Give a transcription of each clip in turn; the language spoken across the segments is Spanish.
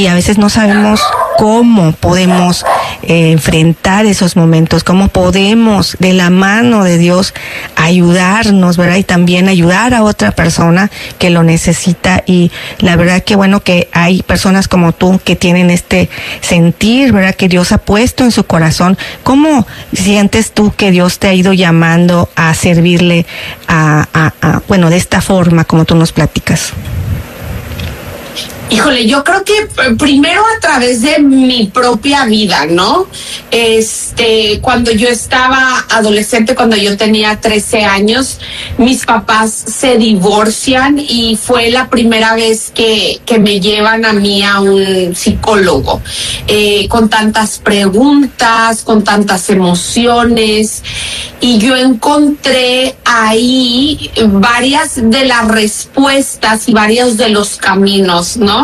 y a veces no sabemos cómo podemos enfrentar esos momentos, cómo podemos de la mano de Dios ayudarnos, ¿verdad? Y también ayudar a otra persona que lo necesita. Y la verdad que bueno que hay personas como tú que tienen este sentir, ¿verdad? Que Dios ha puesto en su corazón. ¿Cómo sientes tú que Dios te ha ido llamando a servirle bueno, de esta forma como tú nos platicas? Híjole, yo creo que primero a través de mi propia vida, ¿no? Cuando yo estaba adolescente, cuando yo tenía 13 años, mis papás se divorcian y fue la primera vez que me llevan a mí a un psicólogo, con tantas preguntas, con tantas emociones, y yo encontré ahí varias de las respuestas y varios de los caminos, ¿no?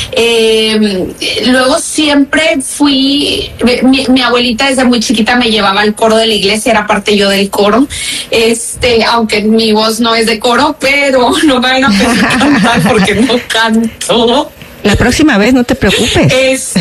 Luego siempre fui, mi abuelita desde muy chiquita me llevaba al coro de la iglesia, era parte yo del coro, aunque mi voz no es de coro, pero no me van a pedir cantar porque no canto. La próxima vez no te preocupes.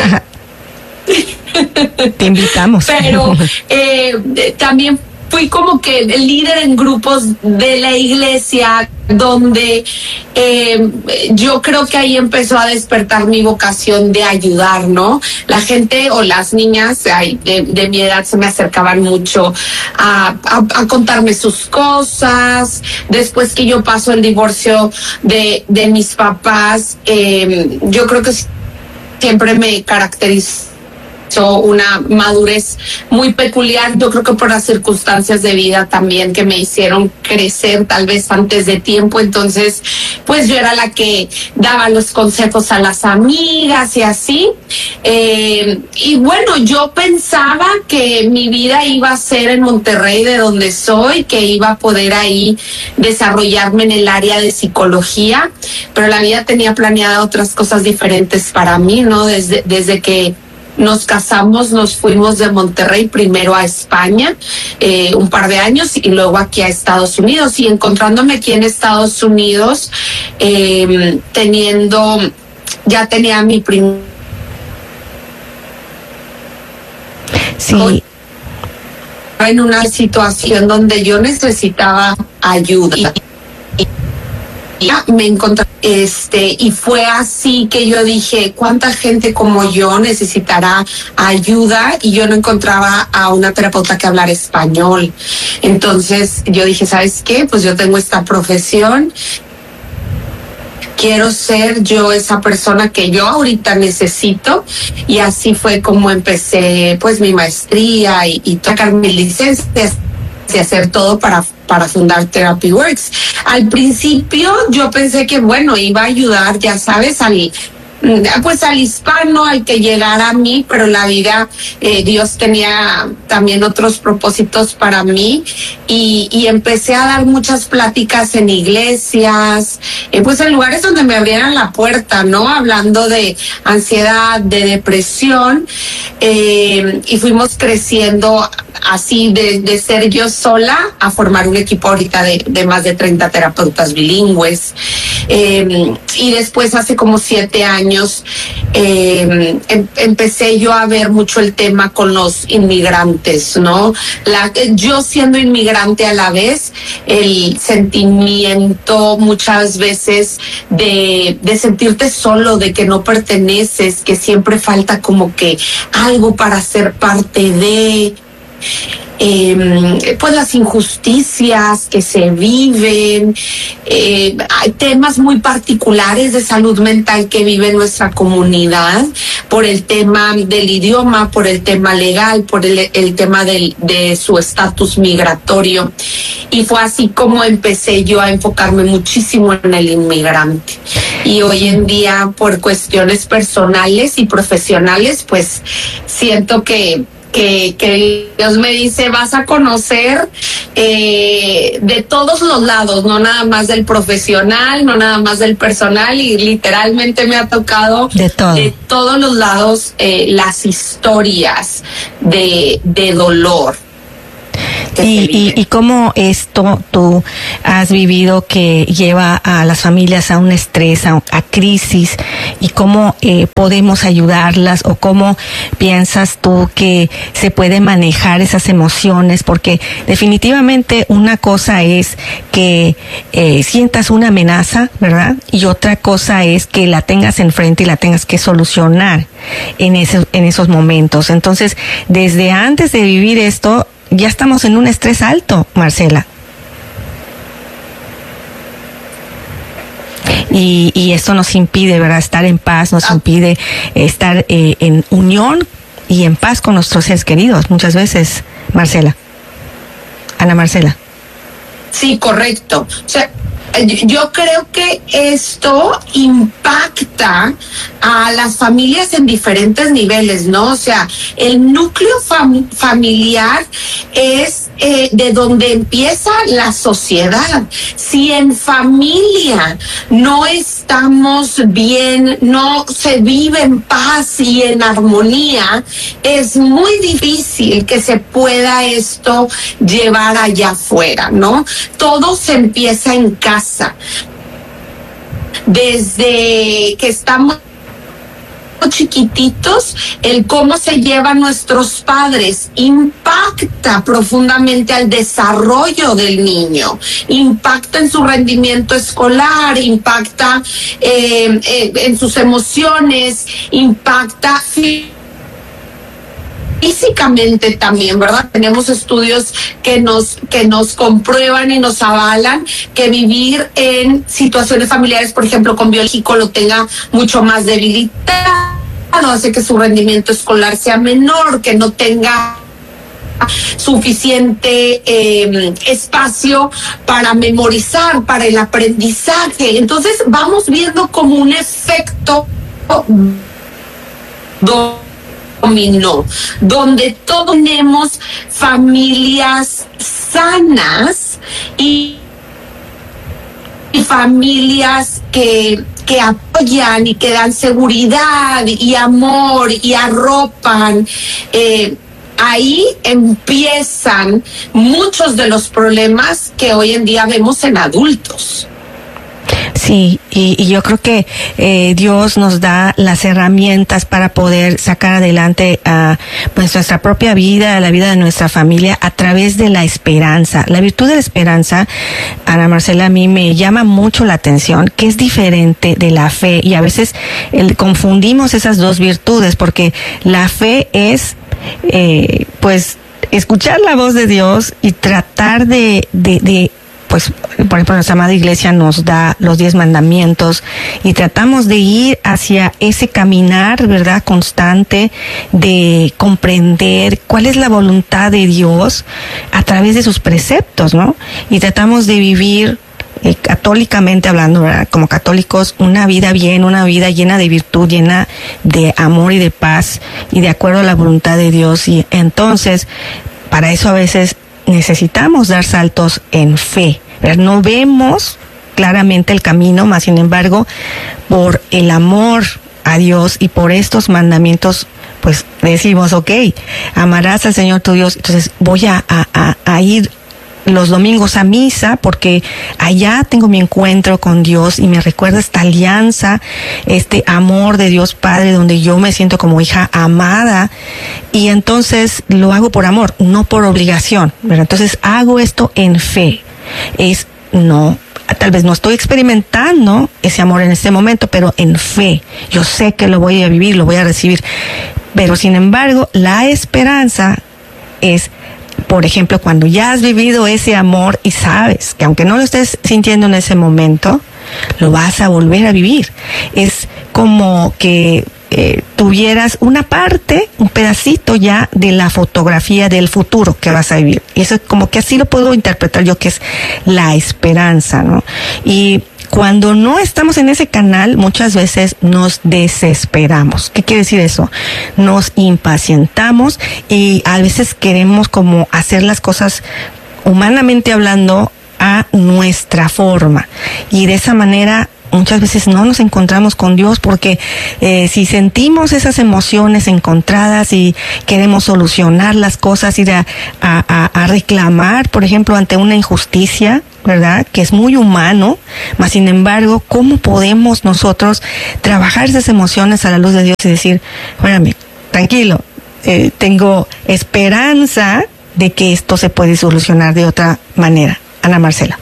Te invitamos. Pero también fui como que el líder en grupos de la iglesia, donde yo creo que ahí empezó a despertar mi vocación de ayudar, ¿no? La gente o las niñas de mi edad se me acercaban mucho a contarme sus cosas. Después que yo paso el divorcio de mis papás, yo creo que siempre me caracterizó una madurez muy peculiar, yo creo que por las circunstancias de vida también que me hicieron crecer tal vez antes de tiempo. Entonces pues yo era la que daba los consejos a las amigas y así, y bueno, yo pensaba que mi vida iba a ser en Monterrey, de donde soy, que iba a poder ahí desarrollarme en el área de psicología, pero la vida tenía planeada otras cosas diferentes para mí, ¿no? Desde que nos casamos, nos fuimos de Monterrey primero a España, un par de años, y luego aquí a Estados Unidos. Y encontrándome aquí en Estados Unidos, ya tenía mi primer... Sí. En una situación donde yo necesitaba ayuda. Me encontré, y fue así que yo dije, ¿cuánta gente como yo necesitará ayuda? Y yo no encontraba a una terapeuta que hablara español. Entonces yo dije, ¿sabes qué? Pues yo tengo esta profesión, quiero ser yo esa persona que yo ahorita necesito. Y así fue como empecé pues mi maestría y sacar mi licencia y hacer todo para fundar Therapy Works. Al principio yo pensé que bueno, iba a ayudar, ya sabes, al hispano, al que llegara a mí, pero la vida, Dios tenía también otros propósitos para mí, y empecé a dar muchas pláticas en iglesias, pues en lugares donde me abrieran la puerta, ¿no? Hablando de ansiedad, de depresión, y fuimos creciendo así de ser yo sola a formar un equipo ahorita de más de 30 terapeutas bilingües. Y después hace como 7 años empecé yo a ver mucho el tema con los inmigrantes, ¿no? Yo siendo inmigrante a la vez, el sentimiento muchas veces de sentirte solo, de que no perteneces, que siempre falta como que algo para ser parte de... pues las injusticias que se viven, hay temas muy particulares de salud mental que vive nuestra comunidad, por el tema del idioma, por el tema legal, por el tema de su estatus migratorio. Y fue así como empecé yo a enfocarme muchísimo en el inmigrante. Y hoy en día, por cuestiones personales y profesionales, pues siento que Dios me dice, vas a conocer de todos los lados, no nada más del profesional, no nada más del personal, y literalmente me ha tocado de todos los lados las historias de dolor. Y cómo esto tú has vivido que lleva a las familias a un estrés, a crisis, y cómo podemos ayudarlas, o cómo piensas tú que se puede manejar esas emociones, porque definitivamente una cosa es que sientas una amenaza, ¿verdad? Y otra cosa es que la tengas enfrente y la tengas que solucionar en esos momentos. Entonces, desde antes de vivir esto, ya estamos en un estrés alto, Marcela. Y esto nos impide, ¿verdad?, estar en paz, nos impide estar en unión y en paz con nuestros seres queridos, muchas veces, Marcela. Ana Marcela. Sí, correcto. O sea, yo creo que esto impacta a las familias en diferentes niveles, ¿no? O sea, el núcleo familiar es de donde empieza la sociedad. Si en familia no estamos bien, no se vive en paz y en armonía, es muy difícil que se pueda esto llevar allá afuera, ¿no? Todo se empieza en casa. Desde que estamos chiquititos, el cómo se llevan nuestros padres impacta profundamente al desarrollo del niño, impacta en su rendimiento escolar, impacta en sus emociones, impacta físicamente también, ¿verdad? Tenemos estudios que nos comprueban y nos avalan que vivir en situaciones familiares, por ejemplo, con biológico, lo tenga mucho más debilitado, hace que su rendimiento escolar sea menor, que no tenga suficiente espacio para memorizar, para el aprendizaje. Entonces vamos viendo como un efecto dominó, donde todos tenemos familias sanas y familias que apoyan y que dan seguridad y amor y arropan. Ahí empiezan muchos de los problemas que hoy en día vemos en adultos. Sí, y yo creo que Dios nos da las herramientas para poder sacar adelante pues nuestra propia vida, la vida de nuestra familia, a través de la esperanza. La virtud de la esperanza, Ana Marcela, a mí me llama mucho la atención, que es diferente de la fe, y a veces confundimos esas dos virtudes, porque la fe es pues escuchar la voz de Dios y tratar de pues, por ejemplo, nuestra amada iglesia nos da los 10 mandamientos y tratamos de ir hacia ese caminar, ¿verdad?, constante, de comprender cuál es la voluntad de Dios a través de sus preceptos, ¿no? Y tratamos de vivir católicamente hablando, ¿verdad?, como católicos, una vida bien, una vida llena de virtud, llena de amor y de paz, y de acuerdo a la voluntad de Dios. Y entonces, para eso a veces necesitamos dar saltos en fe. No vemos claramente el camino, mas sin embargo, por el amor a Dios y por estos mandamientos, pues decimos, ok, amarás al Señor tu Dios. Entonces voy a ir los domingos a misa, porque allá tengo mi encuentro con Dios y me recuerda esta alianza, este amor de Dios Padre, donde yo me siento como hija amada, y entonces lo hago por amor, no por obligación, ¿verdad? Entonces hago esto en fe. Tal vez no estoy experimentando ese amor en este momento, pero en fe, yo sé que lo voy a vivir, lo voy a recibir. Pero sin embargo, la esperanza es, por ejemplo, cuando ya has vivido ese amor y sabes que aunque no lo estés sintiendo en ese momento, lo vas a volver a vivir. Es como que tuvieras una parte, un pedacito ya de la fotografía del futuro que vas a vivir. Y eso es como que así lo puedo interpretar yo, que es la esperanza, ¿no? Y cuando no estamos en ese canal, muchas veces nos desesperamos. ¿Qué quiere decir eso? Nos impacientamos y a veces queremos como hacer las cosas, humanamente hablando, a nuestra forma. Y de esa manera muchas veces no nos encontramos con Dios porque si sentimos esas emociones encontradas y queremos solucionar las cosas, ir a reclamar, por ejemplo, ante una injusticia, ¿verdad? Que es muy humano, mas sin embargo, ¿cómo podemos nosotros trabajar esas emociones a la luz de Dios y decir, espérame, tranquilo, tengo esperanza de que esto se puede solucionar de otra manera? Ana Marcela.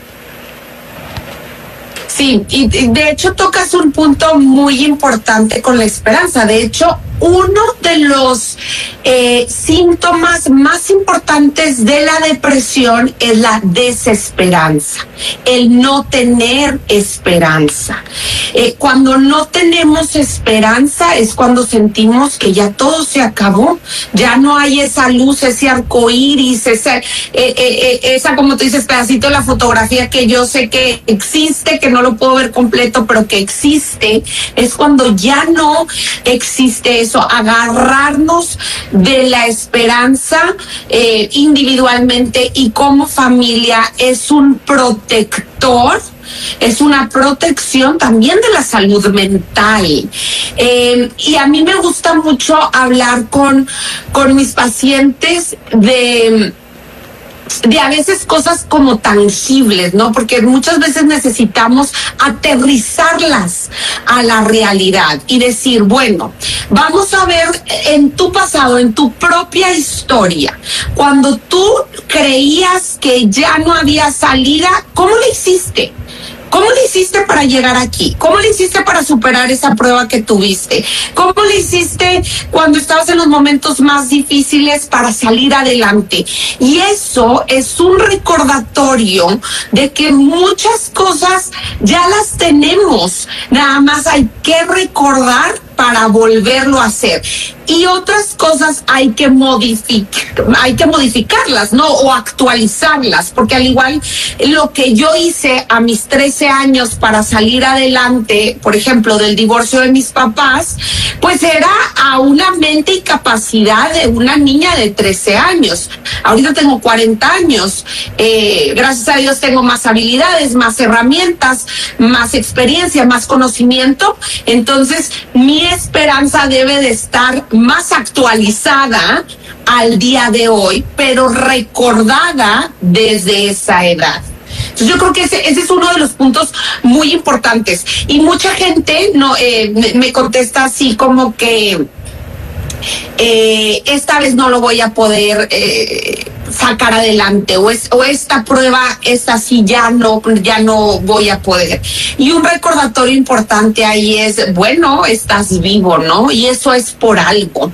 Sí, y de hecho tocas un punto muy importante con la esperanza. De hecho, uno de los síntomas más importantes de la depresión es la desesperanza, el no tener esperanza. Cuando no tenemos esperanza es cuando sentimos que ya todo se acabó, ya no hay esa luz, ese arcoíris, esa, como tú dices, pedacito de la fotografía que yo sé que existe, que no lo puedo ver completo, pero que existe. Es cuando ya no existe eso. Agarrarnos de la esperanza individualmente y como familia es un protector, es una protección también de la salud mental. Y a mí me gusta mucho hablar con mis pacientes de a veces cosas como tangibles, ¿no? Porque muchas veces necesitamos aterrizarlas a la realidad y decir, bueno, vamos a ver en tu pasado, en tu propia historia, cuando tú creías que ya no había salida, ¿cómo le hiciste? ¿Cómo le hiciste para llegar aquí? ¿Cómo le hiciste para superar esa prueba que tuviste? ¿Cómo le hiciste cuando estabas en los momentos más difíciles para salir adelante? Y eso es un recordatorio de que muchas cosas ya las tenemos. Nada más hay que recordar para volverlo a hacer. Y otras cosas hay que modificarlas, ¿no? O actualizarlas, porque al igual lo que yo hice a mis 13 años para salir adelante, por ejemplo, del divorcio de mis papás, pues era a una mente y capacidad de una niña de 13 años. Ahorita tengo 40 años. Gracias a Dios tengo más habilidades, más herramientas, más experiencia, más conocimiento. Entonces, mi esperanza debe de estar más actualizada al día de hoy, pero recordada desde esa edad. Entonces yo creo que ese es uno de los puntos muy importantes. Y mucha gente me contesta así como que esta vez no lo voy a poder sacar adelante, o esta prueba, esta sí ya no voy a poder. Y un recordatorio importante ahí bueno, estás vivo, ¿no? Y eso es por algo.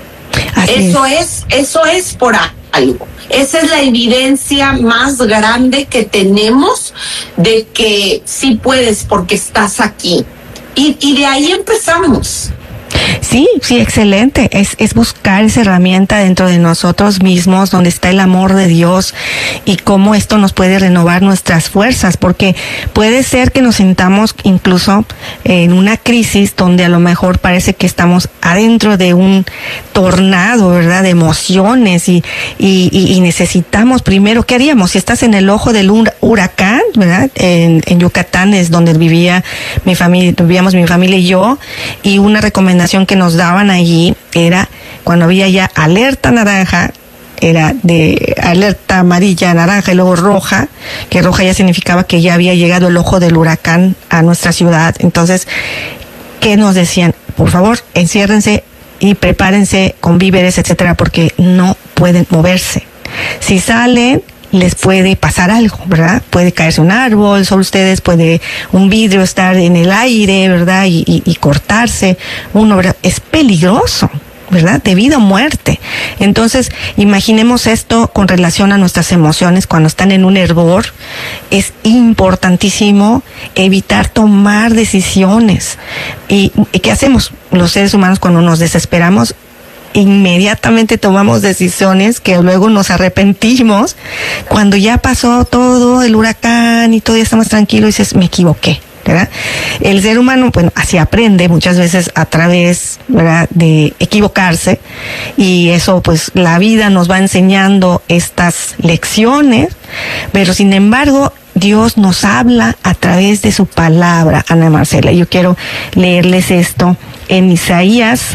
Eso es por algo. Esa es la evidencia más grande que tenemos de que sí puedes porque estás aquí. Y de ahí empezamos. Sí, excelente. Es buscar esa herramienta dentro de nosotros mismos, donde está el amor de Dios y cómo esto nos puede renovar nuestras fuerzas, porque puede ser que nos sintamos incluso en una crisis donde a lo mejor parece que estamos adentro de un tornado, ¿verdad? De emociones y necesitamos primero, ¿qué haríamos? Si estás en el ojo del huracán, ¿verdad? En Yucatán es donde vivíamos mi familia y yo, y una recomendación que nos daban allí era cuando había ya alerta naranja, era de alerta amarilla, naranja y luego roja, que roja ya significaba que ya había llegado el ojo del huracán a nuestra ciudad. Entonces, ¿qué nos decían? Por favor, enciérrense y prepárense con víveres, etcétera, porque no pueden moverse. Si salen, les puede pasar algo, ¿verdad? Puede caerse un árbol sobre ustedes, puede un vidrio estar en el aire, ¿verdad? Y cortarse. ¿Verdad? Es peligroso, ¿verdad? De vida o muerte. Entonces, imaginemos esto con relación a nuestras emociones cuando están en un hervor. Es importantísimo evitar tomar decisiones. ¿Y qué hacemos los seres humanos cuando nos desesperamos? Inmediatamente tomamos decisiones que luego nos arrepentimos cuando ya pasó todo el huracán y todo ya está más tranquilo y dices, me equivoqué, ¿verdad? El ser humano, bueno, así aprende muchas veces a través, ¿verdad?, de equivocarse, y eso pues la vida nos va enseñando estas lecciones, pero sin embargo Dios nos habla a través de su palabra, Ana Marcela. Yo quiero leerles esto en Isaías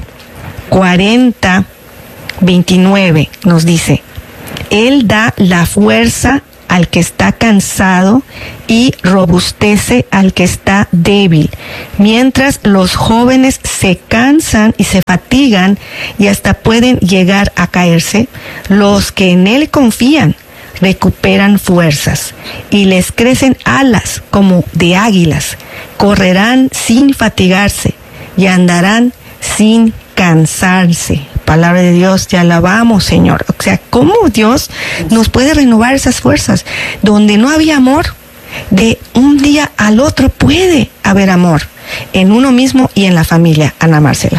40:29. Nos dice: Él da la fuerza al que está cansado y robustece al que está débil. Mientras los jóvenes se cansan y se fatigan y hasta pueden llegar a caerse, los que en Él confían recuperan fuerzas y les crecen alas como de águilas. Correrán sin fatigarse y andarán sin cansarse. Palabra de Dios, te alabamos, Señor. O sea, ¿cómo Dios nos puede renovar esas fuerzas? Donde no había amor, de un día al otro puede haber amor en uno mismo y en la familia, Ana Marcela.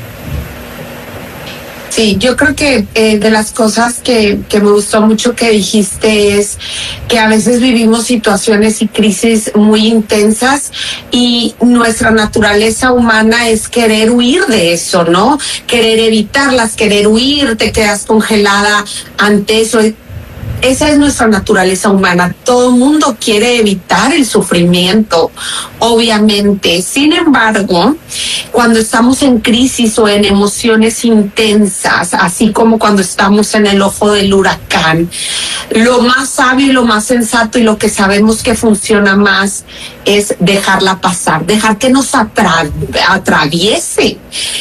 Sí, yo creo que de las cosas que me gustó mucho que dijiste es que a veces vivimos situaciones y crisis muy intensas y nuestra naturaleza humana es querer huir de eso, ¿no? Querer evitarlas, querer huir, te quedas congelada ante eso. Esa es nuestra naturaleza humana. Todo el mundo quiere evitar el sufrimiento, obviamente. Sin embargo, cuando estamos en crisis o en emociones intensas, así como cuando estamos en el ojo del huracán, lo más sabio y lo más sensato y lo que sabemos que funciona más es dejarla pasar, dejar que nos atraviese.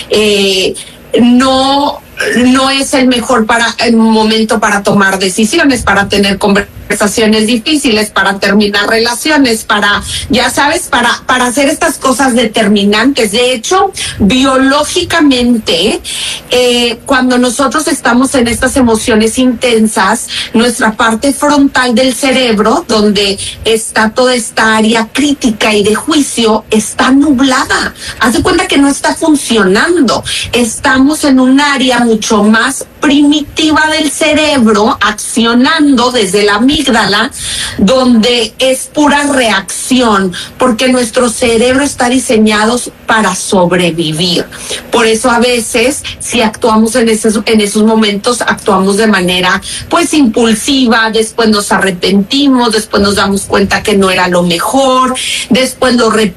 No es el mejor momento para tomar decisiones, para tener conversaciones difíciles, para terminar relaciones, ya sabes, para hacer estas cosas determinantes. De hecho, biológicamente, cuando nosotros estamos en estas emociones intensas, nuestra parte frontal del cerebro, donde está toda esta área crítica y de juicio, está nublada. Haz de cuenta que no está funcionando. Estamos en un área mucho más primitiva del cerebro, accionando desde la amígdala, donde es pura reacción, porque nuestro cerebro está diseñado para sobrevivir. Por eso a veces, si actuamos en esos momentos, actuamos de manera pues impulsiva, después nos arrepentimos, después nos damos cuenta que no era lo mejor, después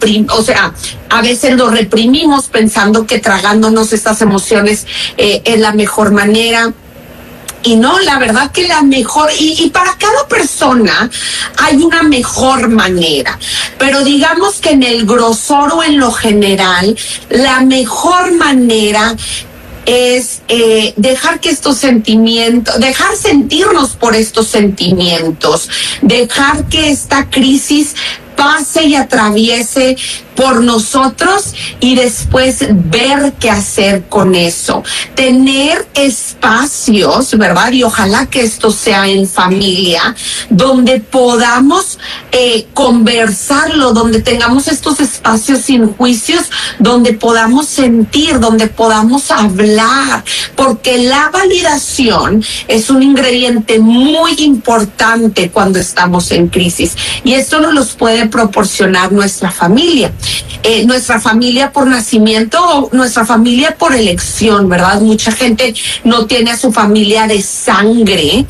a veces lo reprimimos pensando que tragándonos estas emociones es la mejor manera. Y no, la verdad que la mejor, y para cada persona hay una mejor manera, pero digamos que en el grosor o en lo general, la mejor manera es dejar que estos sentimientos, dejar sentirnos por estos sentimientos, dejar que esta crisis pase y atraviese por nosotros y después ver qué hacer con eso. Tener espacios, ¿verdad? Y ojalá que esto sea en familia, donde podamos conversarlo, donde tengamos estos espacios sin juicios, donde podamos sentir, donde podamos hablar, porque la validación es un ingrediente muy importante cuando estamos en crisis y esto nos los puede proporcionar nuestra familia. Nuestra familia por nacimiento o nuestra familia por elección, ¿verdad? Mucha gente no tiene a su familia de sangre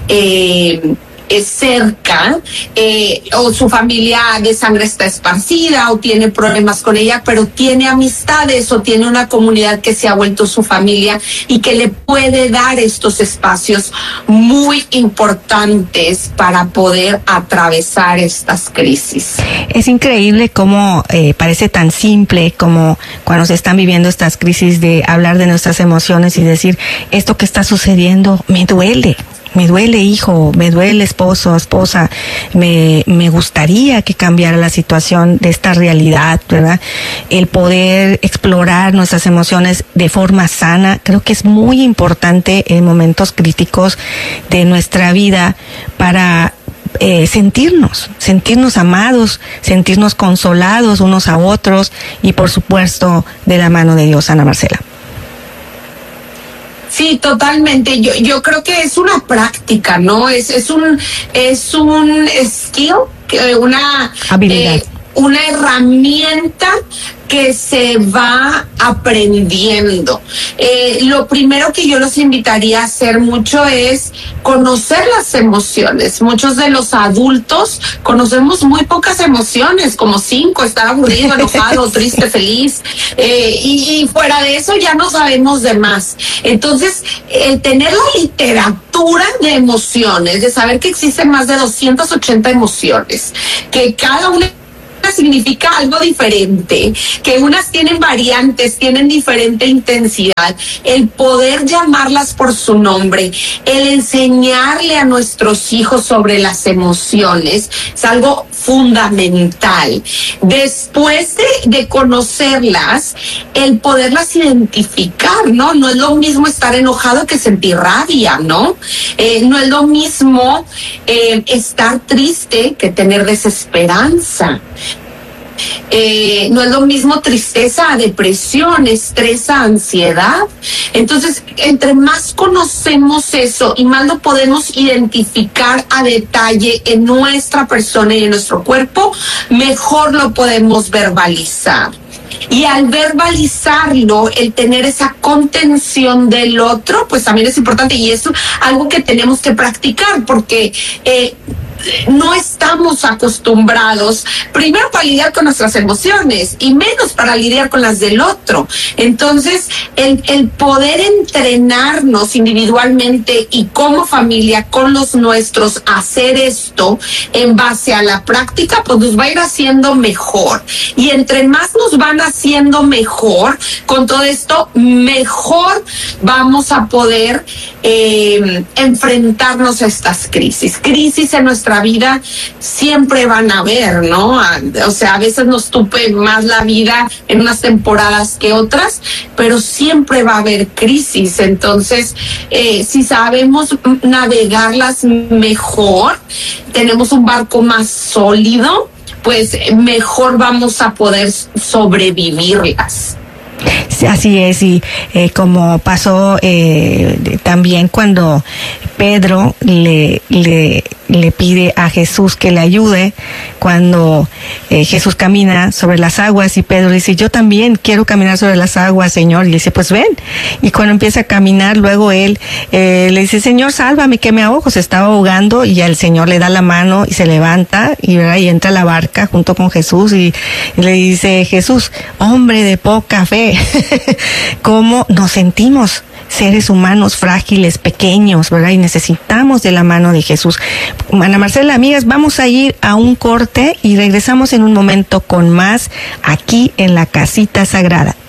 cerca, o su familia de sangre está esparcida o tiene problemas con ella, pero tiene amistades o tiene una comunidad que se ha vuelto su familia y que le puede dar estos espacios muy importantes para poder atravesar estas crisis. Es increíble cómo parece tan simple como cuando se están viviendo estas crisis de hablar de nuestras emociones y decir, esto que está sucediendo me duele, hijo, me duele, esposo, esposa, me gustaría que cambiara la situación de esta realidad, ¿verdad? El poder explorar nuestras emociones de forma sana, creo que es muy importante en momentos críticos de nuestra vida para sentirnos amados, sentirnos consolados unos a otros y por supuesto de la mano de Dios, Ana Marcela. Sí, totalmente. Yo creo que es una práctica, ¿no? Es un skill, una habilidad. una herramienta que se va aprendiendo. Lo primero que yo los invitaría a hacer mucho es conocer las emociones. Muchos de los adultos conocemos muy pocas emociones, como 5, estar aburrido, enojado, triste, feliz, y fuera de eso ya no sabemos de más. Entonces, tener la literatura de emociones, de saber que existen más de 280 emociones, que cada una significa algo diferente, que unas tienen variantes, tienen diferente intensidad, el poder llamarlas por su nombre, el enseñarle a nuestros hijos sobre las emociones, es algo fundamental. Después de conocerlas, el poderlas identificar, ¿no? No es lo mismo estar enojado que sentir rabia, ¿no? No es lo mismo estar triste que tener desesperanza. No es lo mismo tristeza a depresión, estrés a ansiedad. Entonces, entre más conocemos eso y más lo podemos identificar a detalle en nuestra persona y en nuestro cuerpo, mejor lo podemos verbalizar. Y al verbalizarlo, el tener esa contención del otro, pues también es importante, y es algo que tenemos que practicar, porque no estamos acostumbrados, primero, para lidiar con nuestras emociones y menos para lidiar con las del otro. Entonces, el poder entrenarnos individualmente y como familia con los nuestros a hacer esto en base a la práctica, pues nos va a ir haciendo mejor. Y entre más nos van haciendo mejor con todo esto, mejor vamos a poder enfrentarnos a estas crisis. Crisis en nuestra vida siempre van a haber, ¿no? O sea, a veces nos tupe más la vida en unas temporadas que otras, pero siempre va a haber crisis. Entonces, si sabemos navegarlas mejor, tenemos un barco más sólido, pues mejor vamos a poder sobrevivirlas. Sí, así es, y como pasó también cuando Pedro le pide a Jesús que le ayude, cuando Jesús camina sobre las aguas y Pedro dice, yo también quiero caminar sobre las aguas, Señor, y le dice, pues ven. Y cuando empieza a caminar, luego él le dice, Señor, sálvame, que me ahogo, se estaba ahogando, y el Señor le da la mano y se levanta y entra a la barca junto con Jesús, y le dice, Jesús, hombre de poca fe, ¿cómo nos sentimos? Seres humanos frágiles, pequeños, ¿verdad? Y necesitamos de la mano de Jesús. Ana Marcela, amigas, vamos a ir a un corte y regresamos en un momento con más aquí en la Casita Sagrada.